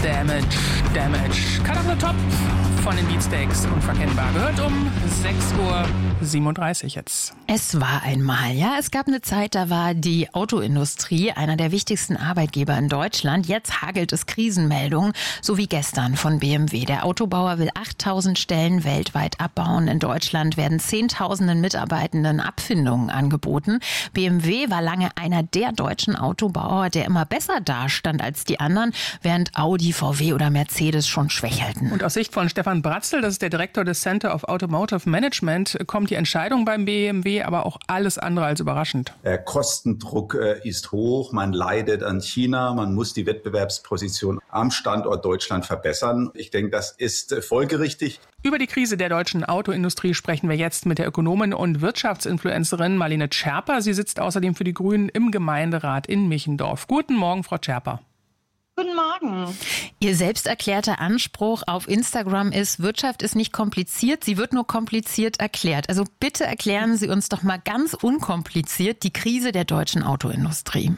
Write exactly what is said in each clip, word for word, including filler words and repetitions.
Damage, Damage. Cut of the Top von den Beatsteaks, unverkennbar. Gehört um sechs Uhr siebenunddreißig jetzt. Es war einmal, ja, es gab eine Zeit, da war die Autoindustrie einer der wichtigsten Arbeitgeber in Deutschland. Jetzt hagelt es Krisenmeldungen, so wie gestern von B M W. Der Autobauer will achttausend Stellen weltweit abbauen. In Deutschland werden zehntausenden Mitarbeitenden Abfindungen angeboten. B M W war lange einer der deutschen Autobauer, der immer besser dastand als die anderen, während Audi, V W oder Mercedes schon schwächelten. Und aus Sicht von Stefan Bratzel, das ist der Direktor des Center of Automotive Management, kommt die Entscheidung beim B M W aber auch alles andere als überraschend. Der Kostendruck ist hoch, man leidet an China, man muss die Wettbewerbsposition am Standort Deutschland verbessern. Ich denke, das ist folgerichtig. Über die Krise der deutschen Autoindustrie sprechen wir jetzt mit der Ökonomin und Wirtschaftsinfluencerin Marlene Scherper. Sie sitzt außerdem für die Grünen im Gemeinderat in Michendorf. Guten Morgen, Frau Scherper. Guten Morgen. Ihr selbst erklärter Anspruch auf Instagram ist, Wirtschaft ist nicht kompliziert, sie wird nur kompliziert erklärt. Also bitte erklären Sie uns doch mal ganz unkompliziert die Krise der deutschen Autoindustrie.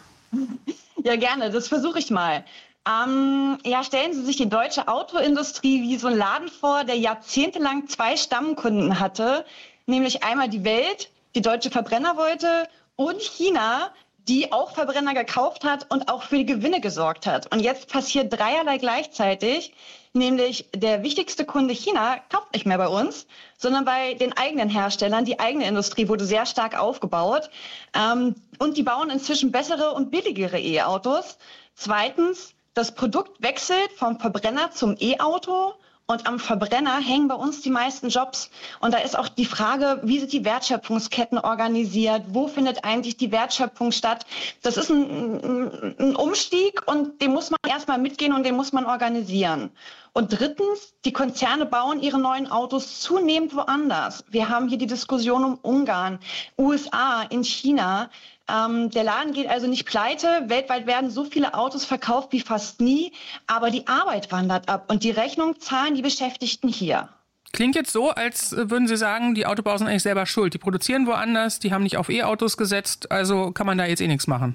Ja, gerne, das versuche ich mal. Ähm, ja, stellen Sie sich die deutsche Autoindustrie wie so einen Laden vor, der jahrzehntelang zwei Stammkunden hatte, nämlich einmal die Welt, die deutsche Verbrenner wollte, und China, die auch Verbrenner gekauft hat und auch für die Gewinne gesorgt hat. Und jetzt passiert dreierlei gleichzeitig, nämlich der wichtigste Kunde China kauft nicht mehr bei uns, sondern bei den eigenen Herstellern. Die eigene Industrie wurde sehr stark aufgebaut. Ähm, und die bauen inzwischen bessere und billigere E-Autos. Zweitens, das Produkt wechselt vom Verbrenner zum E-Auto. Und am Verbrenner hängen bei uns die meisten Jobs. Und da ist auch die Frage, wie sind die Wertschöpfungsketten organisiert? Wo findet eigentlich die Wertschöpfung statt? Das ist ein, ein, ein Umstieg und den muss man erstmal mitgehen und den muss man organisieren. Und drittens, die Konzerne bauen ihre neuen Autos zunehmend woanders. Wir haben hier die Diskussion um Ungarn, U S A, in China. Ähm, der Laden geht also nicht pleite. Weltweit werden so viele Autos verkauft wie fast nie. Aber die Arbeit wandert ab und die Rechnung zahlen die Beschäftigten hier. Klingt jetzt so, als würden Sie sagen, die Autobauer sind eigentlich selber schuld. Die produzieren woanders, die haben nicht auf E-Autos gesetzt, also kann man da jetzt eh nichts machen.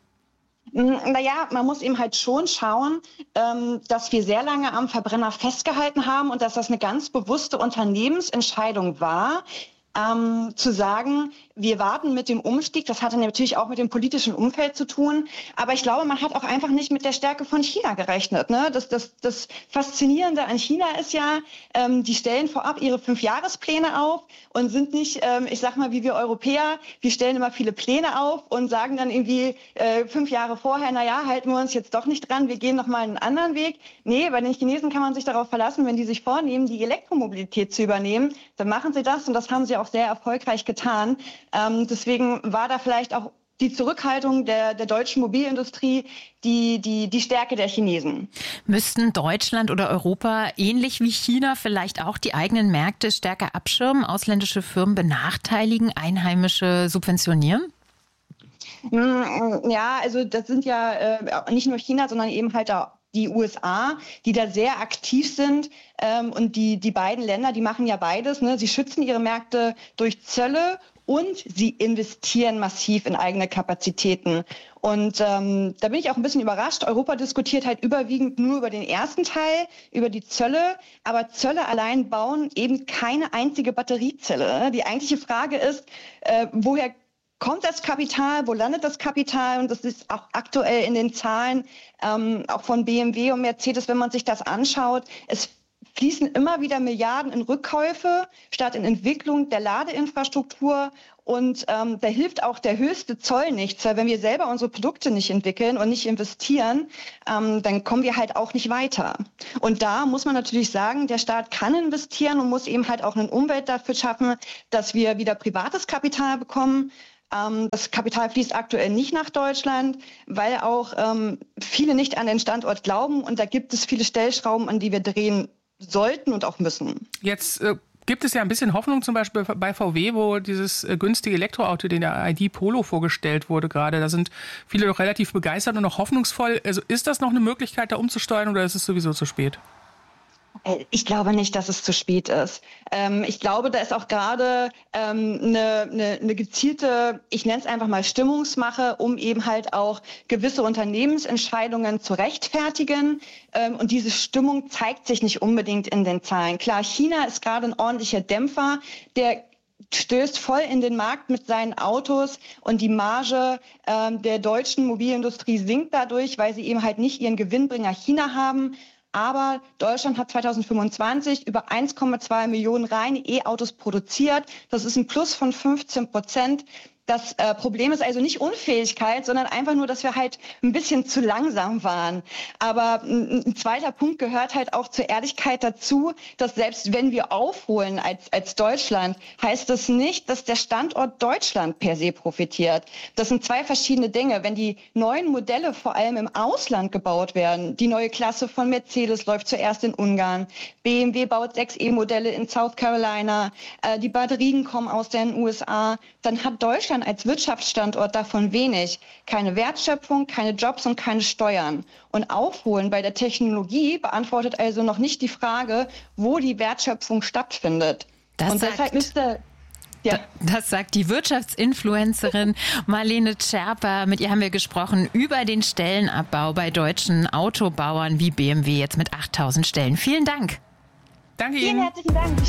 Naja, man muss eben halt schon schauen, ähm, dass wir sehr lange am Verbrenner festgehalten haben und dass das eine ganz bewusste Unternehmensentscheidung war, ähm, zu sagen, wir warten mit dem Umstieg. Das hatte natürlich auch mit dem politischen Umfeld zu tun. Aber ich glaube, man hat auch einfach nicht mit der Stärke von China gerechnet. Ne? Das, das, das Faszinierende an China ist ja, ähm, die stellen vorab ihre Fünfjahrespläne auf und sind nicht, ähm, ich sag mal, wie wir Europäer, wir stellen immer viele Pläne auf und sagen dann irgendwie äh, fünf Jahre vorher, na ja, halten wir uns jetzt doch nicht dran, wir gehen noch mal einen anderen Weg. Nee, bei den Chinesen kann man sich darauf verlassen, wenn die sich vornehmen, die Elektromobilität zu übernehmen, dann machen sie das und das haben sie auch sehr erfolgreich getan. Ähm, deswegen war da vielleicht auch die Zurückhaltung der, der deutschen Mobilindustrie die, die, die Stärke der Chinesen. Müssten Deutschland oder Europa ähnlich wie China vielleicht auch die eigenen Märkte stärker abschirmen, ausländische Firmen benachteiligen, einheimische subventionieren? Ja, also das sind ja äh, nicht nur China, sondern eben halt auch die U S A, die da sehr aktiv sind. Ähm, und die, die beiden Länder, die machen ja beides. Ne? Sie schützen ihre Märkte durch Zölle und sie investieren massiv in eigene Kapazitäten. Und ähm, da bin ich auch ein bisschen überrascht. Europa diskutiert halt überwiegend nur über den ersten Teil, über die Zölle. Aber Zölle allein bauen eben keine einzige Batteriezelle. Die eigentliche Frage ist, äh, woher kommt das Kapital, wo landet das Kapital? Und das ist auch aktuell in den Zahlen, ähm, auch von B M W und Mercedes, wenn man sich das anschaut. Es fließen immer wieder Milliarden in Rückkäufe statt in Entwicklung der Ladeinfrastruktur. Und ähm, da hilft auch der höchste Zoll nichts, weil wenn wir selber unsere Produkte nicht entwickeln und nicht investieren, ähm, dann kommen wir halt auch nicht weiter. Und da muss man natürlich sagen, der Staat kann investieren und muss eben halt auch eine Umwelt dafür schaffen, dass wir wieder privates Kapital bekommen. Ähm, das Kapital fließt aktuell nicht nach Deutschland, weil auch ähm, viele nicht an den Standort glauben. Und da gibt es viele Stellschrauben, an die wir drehen sollten und auch müssen. Jetzt äh, gibt es ja ein bisschen Hoffnung, zum Beispiel bei V W, wo dieses äh, günstige Elektroauto, den der I D Polo vorgestellt wurde gerade. Da sind viele doch relativ begeistert und noch hoffnungsvoll. Also ist das noch eine Möglichkeit, da umzusteuern oder ist es sowieso zu spät? Ich glaube nicht, dass es zu spät ist. Ähm, ich glaube, da ist auch gerade ähm, eine, eine, eine gezielte, ich nenne es einfach mal Stimmungsmache, um eben halt auch gewisse Unternehmensentscheidungen zu rechtfertigen. Ähm, und diese Stimmung zeigt sich nicht unbedingt in den Zahlen. Klar, China ist gerade ein ordentlicher Dämpfer, der stößt voll in den Markt mit seinen Autos und die Marge ähm, der deutschen Mobilindustrie sinkt dadurch, weil sie eben halt nicht ihren Gewinnbringer China haben. Aber Deutschland hat zweitausendfünfundzwanzig über eins Komma zwei Millionen reine E-Autos produziert. Das ist ein Plus von fünfzehn Prozent. Das äh, Problem ist also nicht Unfähigkeit, sondern einfach nur, dass wir halt ein bisschen zu langsam waren. Aber ein, ein zweiter Punkt gehört halt auch zur Ehrlichkeit dazu, dass selbst wenn wir aufholen als, als Deutschland, heißt das nicht, dass der Standort Deutschland per se profitiert. Das sind zwei verschiedene Dinge. Wenn die neuen Modelle vor allem im Ausland gebaut werden, die neue Klasse von Mercedes läuft zuerst in Ungarn, B M W baut sechs E-Modelle in South Carolina, äh, die Batterien kommen aus den U S A, dann hat Deutschland als Wirtschaftsstandort davon wenig. Keine Wertschöpfung, keine Jobs und keine Steuern. Und Aufholen bei der Technologie beantwortet also noch nicht die Frage, wo die Wertschöpfung stattfindet. Das und deshalb müsste... Ja. Das sagt die Wirtschaftsinfluencerin Marlene Scherper. Mit ihr haben wir gesprochen über den Stellenabbau bei deutschen Autobauern wie B M W jetzt mit achttausend Stellen. Vielen Dank. Danke Ihnen. Ihnen. Vielen herzlichen Dank.